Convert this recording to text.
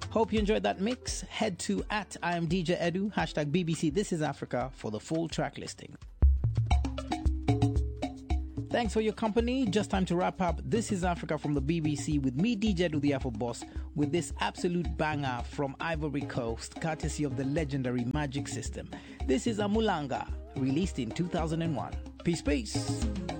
Hope you enjoyed that mix. Head to @IamDJEdu, #BBC This Is Africa for the full track listing. Thanks for your company. Just time to wrap up. This is Africa from the BBC with me, DJ Edu, the Afro Boss, with this absolute banger from Ivory Coast, courtesy of the legendary Magic System. This is Amulanga, released in 2001. Peace, peace.